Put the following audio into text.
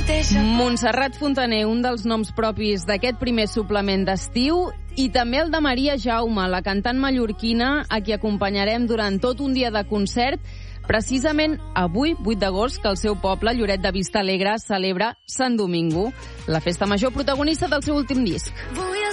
Montserrat Fontaner, un dels noms propis d'aquest primer suplement d'estiu, i també el de Maria Jaume, la cantant mallorquina, a qui acompanyarem durant tot un dia de concert, precisament avui, 8 d'agost, que el seu poble, Lloret de Vistalegre, celebra Sant Domingo, la festa major protagonista del seu últim disc.